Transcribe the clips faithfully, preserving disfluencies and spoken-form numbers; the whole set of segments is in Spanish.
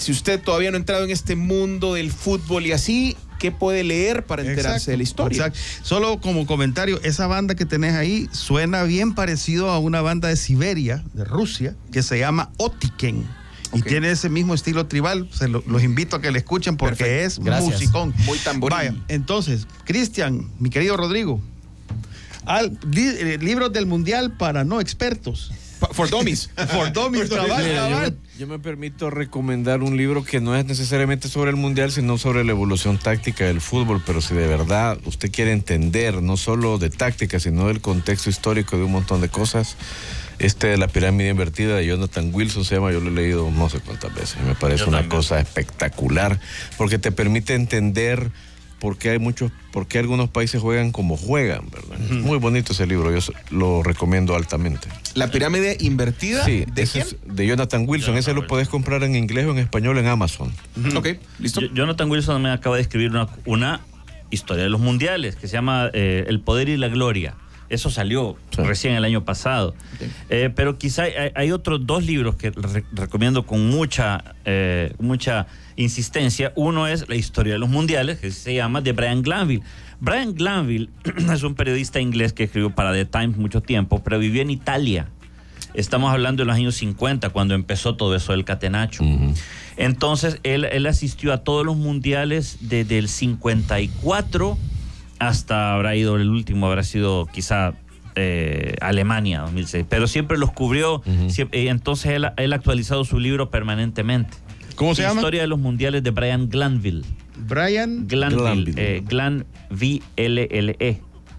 si usted todavía no ha entrado en este mundo del fútbol y así, ¿qué puede leer para enterarse exacto, de la historia? Exacto. Solo como comentario, esa banda que tenés ahí suena bien parecido a una banda de Siberia, de Rusia, que se llama Otiken. Y okay. tiene ese mismo estilo tribal. Se lo, los invito a que le escuchen porque perfecto. Es gracias. Musicón. Muy tamboril. Vaya, entonces, Cristian, mi querido Rodrigo, al, li, eh, libros del mundial para no expertos. For dummies. For dummies. Trabajo, Mira, yo, me, yo me permito recomendar un libro que no es necesariamente sobre el mundial, sino sobre la evolución táctica del fútbol. Pero si de verdad usted quiere entender no solo de táctica, sino del contexto histórico de un montón de cosas, este de La pirámide invertida de Jonathan Wilson se llama, yo lo he leído no sé cuántas veces, me parece yo una también. Cosa espectacular, porque te permite entender por qué hay muchos, por qué algunos países juegan como juegan, ¿verdad? Uh-huh. Muy bonito ese libro, yo lo recomiendo altamente. ¿La pirámide invertida? Sí, ¿de ese es de Jonathan Wilson, Jonathan ese lo puedes comprar en inglés o en español en Amazon. Uh-huh. Ok, listo. Yo, Jonathan Wilson me acaba de escribir una, una historia de los mundiales que se llama eh, El poder y la gloria. Eso salió sí. recién el año pasado. Okay. Eh, pero quizá hay, hay otros dos libros que re recomiendo con mucha, eh, mucha insistencia. Uno es La historia de los mundiales, que se llama, de Brian Glanville. Brian Glanville es un periodista inglés que escribió para The Times mucho tiempo, pero vivió en Italia. Estamos hablando de los años cincuenta, cuando empezó todo eso del catenacho. Uh-huh. Entonces, él, él asistió a todos los mundiales desde el cincuenta y cuatro hasta habrá ido, el último habrá sido quizá eh, Alemania dos mil seis, pero siempre los cubrió. Uh-huh. siempre, entonces él, él ha actualizado su libro permanentemente. ¿Cómo se La llama? Historia de los mundiales de Brian Glanville. Brian Glanville, Glanville. Eh, Glan V L L E.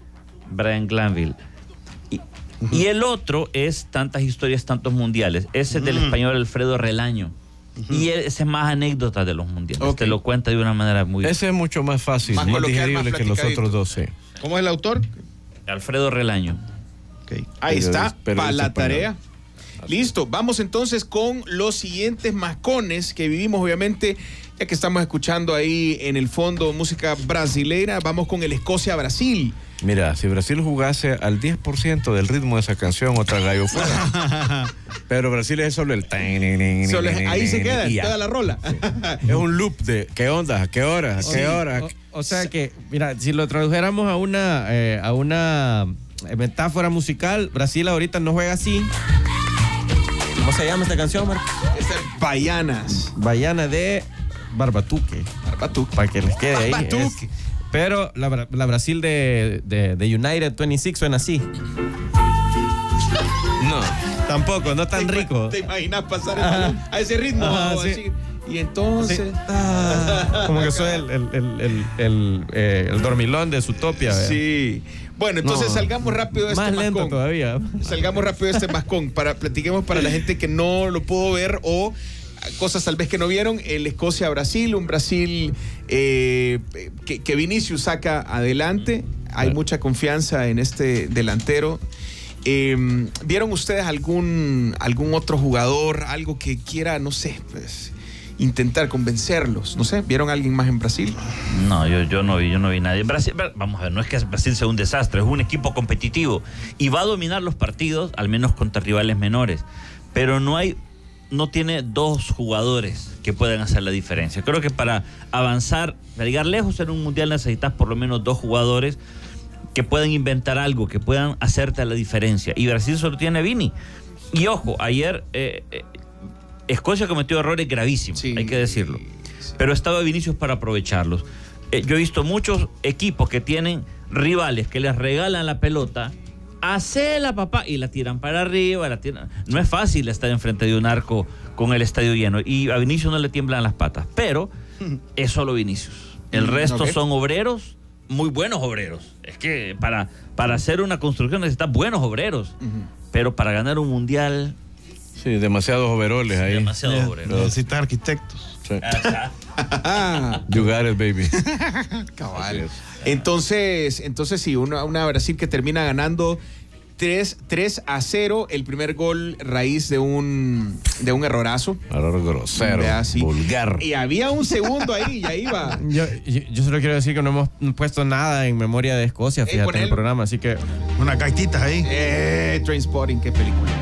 Brian Glanville. Y, uh-huh. y el otro es Tantas historias, tantos mundiales. Ese es uh-huh. del español Alfredo Relaño. Uh-huh. Y ese es más anécdotas de los mundiales. Okay. Te lo cuenta de una manera muy... Ese es mucho más fácil, más, más digerible que los otros dos, sí. ¿Cómo es el autor? Alfredo Relaño. Okay. Ahí está, para la tarea. Listo, vamos entonces con los siguientes mascones que vivimos, obviamente, ya que estamos escuchando ahí en el fondo música brasileira, vamos con el Escocia-Brasil. Mira, si Brasil jugase al diez por ciento del ritmo de esa canción, otra gallo fuera. Pero Brasil es solo el... Solo es, ahí se queda, queda la rola. Sí. Es un loop de ¿qué onda? ¿A qué hora? ¿A qué sí. hora? O, o sea que, mira, si lo tradujéramos a una, eh, a una metáfora musical, Brasil ahorita no juega así. ¿Cómo se llama esta canción, Marcos? Esta es Baianas. Baiana de Barbatuque. Barbatuque. Para que les quede ahí. Barbatuque. Es, pero la, la Brasil de, de, de United veintiséis suena así. No. Tampoco, no tan ¿Te, rico. ¿Te imaginas pasar el balón a ese ritmo? Ajá, o sí. así? Y entonces... Sí. Ah, como que soy el, el, el, el, el, eh, el dormilón de Zootopia. ¿verdad? Sí. Bueno, entonces no, salgamos rápido de este más mascón. lento todavía. Salgamos rápido de este mascón. Para, platiquemos para la gente que no lo pudo ver o cosas tal vez que no vieron. El Escocia-Brasil, un Brasil eh, que, que Vinicius saca adelante. Hay sí. mucha confianza en este delantero. Eh, ¿Vieron ustedes algún, algún otro jugador, algo que quiera, no sé, pues, intentar convencerlos? No sé, ¿vieron a alguien más en Brasil? No, yo, yo no vi, yo no vi nadie. Brasil, vamos a ver, no es que Brasil sea un desastre, es un equipo competitivo y va a dominar los partidos, al menos contra rivales menores. Pero no hay, no tiene dos jugadores que puedan hacer la diferencia. Creo que para avanzar, para llegar lejos en un mundial necesitas por lo menos dos jugadores que puedan inventar algo, que puedan hacerte la diferencia. Y Brasil solo tiene a Vini. Y ojo, ayer eh, eh, Escocia cometió errores gravísimos, sí, hay que decirlo. Sí. Pero estaba Vinicius para aprovecharlos. Eh, yo he visto muchos equipos que tienen rivales que les regalan la pelota, hacela papá, y la tiran para arriba, la tiran. No es fácil estar enfrente de un arco con el estadio lleno. Y a Vinicius no le tiemblan las patas. Pero es solo Vinicius. El resto okay. son obreros, muy buenos obreros. Es que para, para hacer una construcción necesitas buenos obreros. Uh-huh. Pero para ganar un mundial... Sí, demasiados overoles ahí. Demasiados overoles. Necesitas arquitectos. Sí. You got it, baby. Cabal. Entonces, entonces sí, una, una Brasil que termina ganando tres a cero. El primer gol raíz de un, de un errorazo. Error grosero, sí. vulgar. Y había un segundo ahí, ya iba. Yo, yo, yo solo quiero decir que no hemos puesto nada en memoria de Escocia, fíjate, eh, en el programa, así que... Unas gaititas ahí. Eh, Trainspotting, qué película.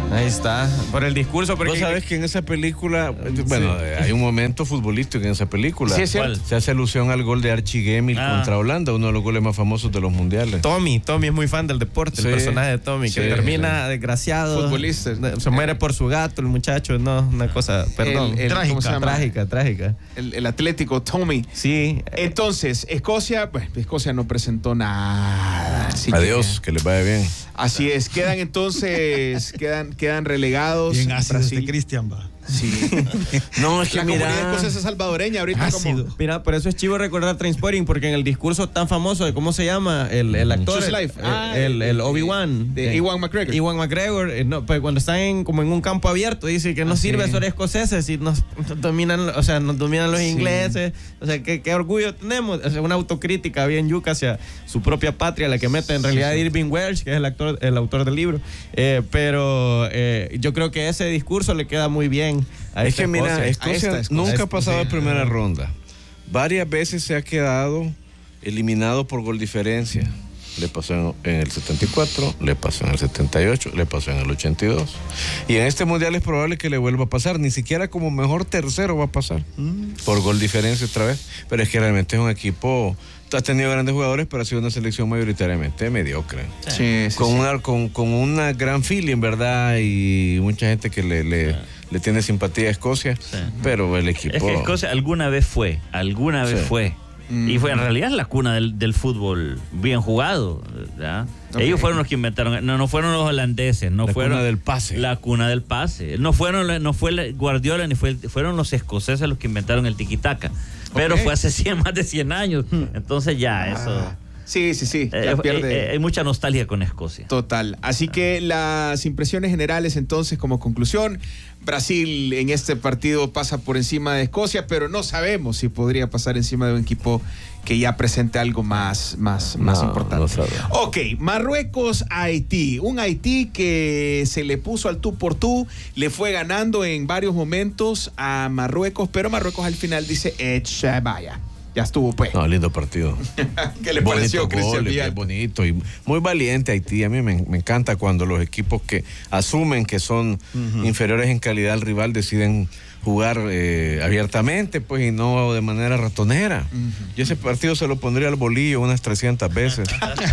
Ahí está, por el discurso. Porque... Vos sabés que en esa película, bueno, sí. hay un momento futbolístico en esa película. Sí, es cierto. Se hace alusión al gol de Archie Gemmill ah. contra Holanda, uno de los goles más famosos de los mundiales. Tommy, Tommy es muy fan del deporte, sí. el personaje de Tommy, sí, que termina sí. desgraciado. Futbolista. Se muere por su gato, el muchacho, no, una cosa, perdón. El, el, trágica, trágica, trágica. El, el atlético Tommy. Sí. Entonces, Escocia, pues Escocia no presentó nada. Adiós, que, que les vaya bien. Así es, quedan entonces, quedan, quedan relegados. Bien ácido este Cristian, va. Sí. No, es que la mira, comunidad escocesa salvadoreña ahorita ácido. como... Mira, por eso es chivo recordar Trainspotting, porque en el discurso tan famoso de cómo se llama el, el actor, el, Life. Ah, el, el, el Obi-Wan. De, de Ewan McGregor. Ewan McGregor, eh, no, pues cuando están en, como en un campo abierto, dice que no ah, sirve sí. ser escoceses y nos dominan, o sea, nos dominan los sí. ingleses. O sea, ¿qué, qué orgullo tenemos. O sea, una autocrítica bien yuca hacia su propia patria, la que mete en realidad sí, sí. Irving Welsh, que es el, actor, el autor del libro. Eh, pero eh, yo creo que ese discurso le queda muy bien a es esta que mira, Escocia. Escocia esta, nunca esta, ha pasado sí. a primera ronda. Varias veces se ha quedado eliminado por gol diferencia. Le pasó en, en el setenta y cuatro, le pasó en el setenta y ocho, le pasó en el ochenta y dos. Y en este mundial es probable que le vuelva a pasar. Ni siquiera como mejor tercero va a pasar. Mm. Por gol diferencia otra vez. Pero es que realmente es un equipo... Ha tenido grandes jugadores, pero ha sido una selección mayoritariamente mediocre. Sí, sí, con, sí. Una, con, con una gran feeling, ¿verdad? Y mucha gente que le, le, sí. le tiene simpatía a Escocia. Sí. Pero el equipo... Es que Escocia alguna vez fue, alguna vez sí. fue. Mm. Y fue en realidad la cuna del, del fútbol bien jugado, ¿verdad? Okay. Ellos fueron los que inventaron, no, no fueron los holandeses, no la fueron cuna del pase. La cuna del pase. No fueron, no fue Guardiola ni fue, fueron los escoceses los que inventaron el tiki-taka. Pero okay. fue hace cien, más de cien años. Entonces ya, ah. eso... Sí, sí, sí. Eh, pierde. Eh, hay mucha nostalgia con Escocia. Total. Así que las impresiones generales entonces como conclusión, Brasil en este partido pasa por encima de Escocia, pero no sabemos si podría pasar encima de un equipo que ya presente algo más, más, más no, importante. No ok, Marruecos a Haití. Un Haití que se le puso al tú por tú, le fue ganando en varios momentos a Marruecos, pero Marruecos al final dice, echa, vaya. Ya estuvo, pues. No, lindo partido. ¿Qué le pareció, Cristian Villar? Bonito y muy valiente Haití. A mí me, me encanta cuando los equipos que asumen que son uh-huh. inferiores en calidad al rival deciden jugar eh, abiertamente, pues, y no de manera ratonera. Uh-huh. Yo ese partido se lo pondría al bolillo unas trescientas veces.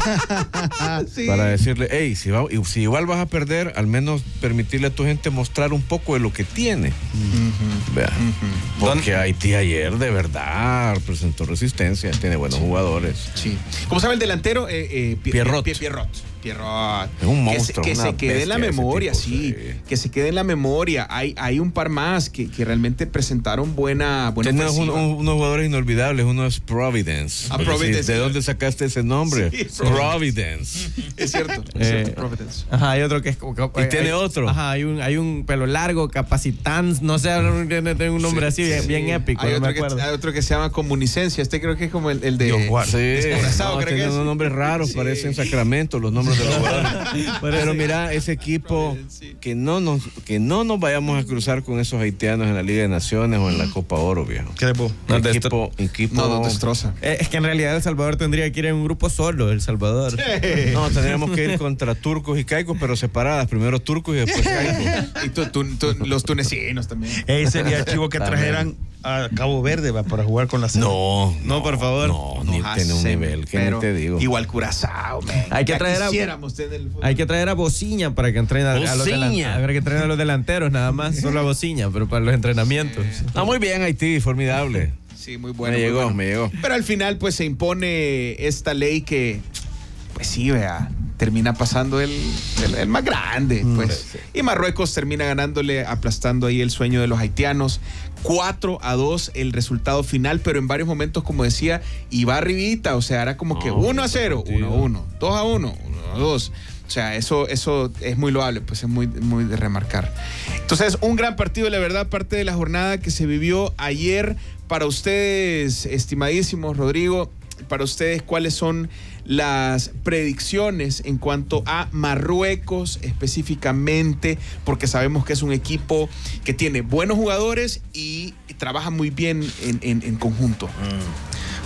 Sí. Para decirle, hey, si, va, si igual vas a perder, al menos permitirle a tu gente mostrar un poco de lo que tiene. Uh-huh. Vea. Uh-huh. Porque Haití ayer, de verdad, presentó resistencia, tiene buenos sí. jugadores. Sí. ¿Cómo sabe el delantero? Eh, eh, Pierrot. Pierrot. Pierrot. Es un monstruo. Que se, que se quede en la memoria, tipo, sí. sí. Que se quede en la memoria. Hay, hay un par más que, que realmente presentaron buena, buena Tenemos un, un, unos jugadores inolvidables. Uno es Providence. Ah, Providence. Sí, ¿de dónde sacaste ese nombre? Sí, Providence. Es cierto. Eh, es cierto, Providence. Ajá, hay otro que es... Y hay, tiene otro. Ajá, hay un, hay un pelo largo, Capacitans, no sé, tiene un nombre sí, así, sí. Bien, bien épico. Hay, no otro me que, hay otro que se llama Comunicencia. Este creo que es como el, el de... Sí, Descorazado, no, creo tiene que es. unos nombres raros, sí. Parecen Sacramento los nombres de los jugadores. Pero mira, ese equipo, que no, nos, que no nos vayamos a cruzar con esos haitianos en la Liga de Naciones o en la Copa Oro, viejo. ¿Qué equipo? No, equipo, equipo no, no destroza. Es que en realidad El Salvador tendría que ir en un grupo solo, El Salvador. Sí. No, tendríamos que ir contra turcos y caicos, pero separadas. Primero turcos y después caicos. Y tu, tu, tu, los tunecinos también. Ey, sería chivo que trajeran a Cabo Verde va, para jugar con la selección. No, no, no, por favor. No, no ni tiene un nivel, que no te digo. Igual Curazao, man. Hay que traer a Hay que traer a Bociña para que entrene a, a, los a, que entrene a los delanteros, nada más, solo a Bociña, pero para los entrenamientos. Sí. Ah, muy bien, Haití, formidable. Sí, muy bueno. Me muy llegó, bueno. me llegó. Pero al final, pues se impone esta ley que, pues sí, vea, termina pasando el, el, el más grande, pues. Sí. Y Marruecos termina ganándole, aplastando ahí el sueño de los haitianos. cuatro a dos el resultado final, pero en varios momentos, como decía, iba arribita, o sea, era como que uno a cero, uno a uno, dos a uno, uno a dos. O sea, eso, eso es muy loable, pues es muy, muy de remarcar. Entonces, un gran partido, la verdad, parte de la jornada que se vivió ayer. Para ustedes, estimadísimos, Rodrigo, para ustedes, ¿cuáles son las predicciones en cuanto a Marruecos específicamente? Porque sabemos que es un equipo que tiene buenos jugadores y trabaja muy bien en, en, en conjunto. Mm.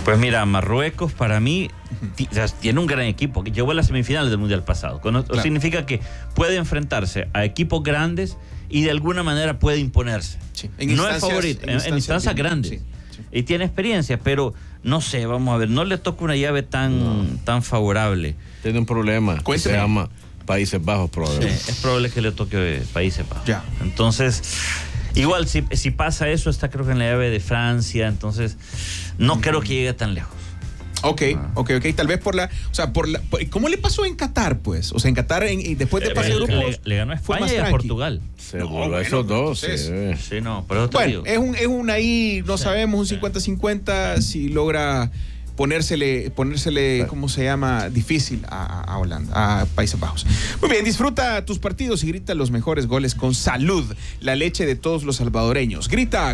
Pues mira, Marruecos para mí t- o sea, tiene un gran equipo que llegó a las semifinales del Mundial pasado. Con, claro. Significa que puede enfrentarse a equipos grandes y de alguna manera puede imponerse. Sí. En no es favorito, en, en instancias grandes. Sí, sí. Y tiene experiencia, pero no sé, vamos a ver, no le toca una llave tan, no. tan favorable. Tiene un problema que se llama Países Bajos, probablemente. Sí, es probable que le toque Países Bajos. Ya. Entonces, igual, si, si pasa eso, está creo que en la llave de Francia, entonces no mm. creo que llegue tan lejos. Ok, ah. ok, ok. Tal vez por la, o sea, por la, por, ¿cómo le pasó en Qatar, pues? O sea, en Qatar, en, y después de pasar eh, grupos, le, le ganó a España y a Portugal. Seguro, no, bueno, esos dos. Entonces, sí. sí, no, pero bueno, es un, es un ahí, no sí. sabemos, un cincuenta cincuenta si logra ponérsele, ponérsele, ¿cómo se llama? Difícil a, a Holanda, a Países Bajos. Muy bien, disfruta tus partidos y grita los mejores goles con Salud, la leche de todos los salvadoreños. Grita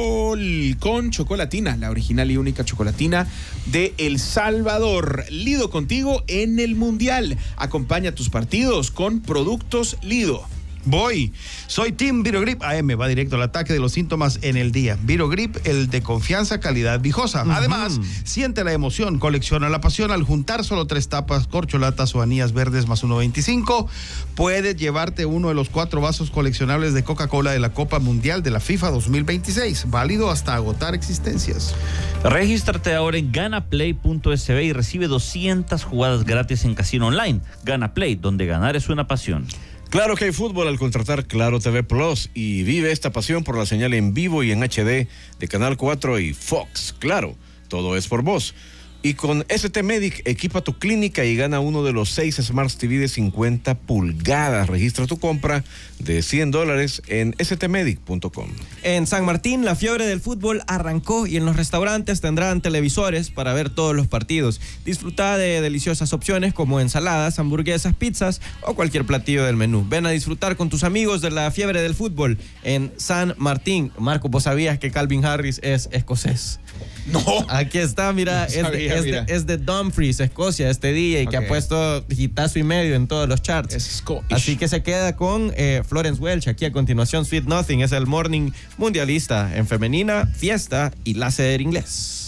gol con Chocolatina, la original y única chocolatina de El Salvador. Lido contigo en el Mundial. Acompaña tus partidos con productos Lido. Voy. Soy Team Virogrip A M. Va directo al ataque de los síntomas en el día. Virogrip, el de confianza, calidad viejosa. Uh-huh. Además, siente la emoción, colecciona la pasión. Al juntar solo tres tapas, corcholatas o anillas verdes más uno veinticinco, puedes llevarte uno de los cuatro vasos coleccionables de Coca-Cola de la Copa Mundial de la FIFA dos mil veintiséis. Válido hasta agotar existencias. Regístrate ahora en ganaplay punto es be y recibe doscientas jugadas gratis en casino online. Ganaplay, donde ganar es una pasión. Claro que hay fútbol al contratar Claro T V Plus y vive esta pasión por la señal en vivo y en H D de Canal cuatro y Fox. Claro, todo es por vos. Y con S T Medic, equipa tu clínica y gana uno de los seis Smart T V de cincuenta pulgadas. Registra tu compra de cien dólares en s t medic punto com. En San Martín, la fiebre del fútbol arrancó y en los restaurantes tendrán televisores para ver todos los partidos. Disfruta de deliciosas opciones como ensaladas, hamburguesas, pizzas o cualquier platillo del menú. Ven a disfrutar con tus amigos de la fiebre del fútbol en San Martín. Marco, ¿vos sabías que Calvin Harris es escocés? No. Aquí está, mira, no sabía, es, de, mira. Es, de, es de Dumfries, Escocia, este D J okay. que ha puesto hitazo y medio en todos los charts. Es Scottish. Así que se queda con eh, Florence Welch. Aquí a continuación, Sweet Nothing es el morning mundialista en femenina, fiesta y láser inglés.